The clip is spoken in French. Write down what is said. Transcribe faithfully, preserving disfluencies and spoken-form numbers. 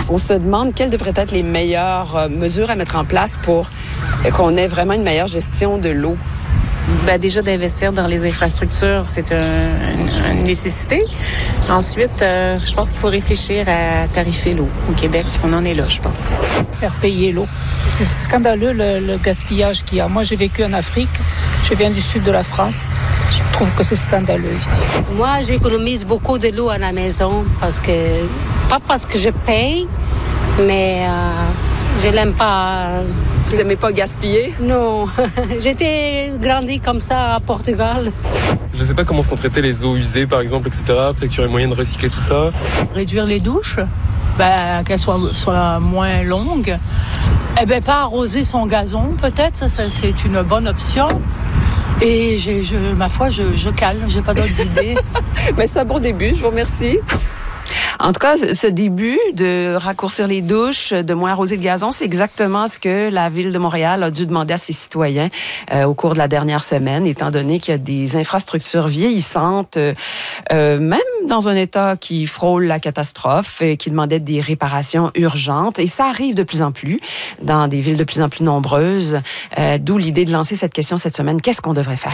On se demande quelles devraient être les meilleures mesures à mettre en place pour qu'on ait vraiment une meilleure gestion de l'eau. Ben déjà, d'investir dans les infrastructures, c'est un, une nécessité. Ensuite, euh, je pense qu'il faut réfléchir à tarifer l'eau au Québec. On en est là, je pense. Faire payer l'eau. C'est scandaleux le, le gaspillage qu'il y a. Moi, j'ai vécu en Afrique. Je viens du sud de la France. Je trouve que c'est scandaleux ici. Moi, j'économise beaucoup de l'eau à la maison parce que, pas parce que je paye, mais euh, je l'aime pas. Vous n'aimez pas gaspiller? Non. J'étais grandi comme ça à Portugal. Je ne sais pas comment sont traitées les eaux usées, par exemple, et cetera. Peut-être qu'il y aurait moyen de recycler tout ça. Réduire les douches, ben, qu'elles soient, soient moins longues. Eh ben, pas arroser son gazon, peut-être. Ça, ça c'est une bonne option. Et j'ai, je, ma foi, je, je cale. J'ai pas d'autres idées. Mais c'est un bon début. Je vous remercie. En tout cas, ce début de raccourcir les douches, de moins arroser le gazon, c'est exactement ce que la Ville de Montréal a dû demander à ses citoyens euh, au cours de la dernière semaine, étant donné qu'il y a des infrastructures vieillissantes, euh, euh, même dans un état qui frôle la catastrophe, et qui demandait des réparations urgentes. Et ça arrive de plus en plus dans des villes de plus en plus nombreuses, euh, d'où l'idée de lancer cette question cette semaine. Qu'est-ce qu'on devrait faire?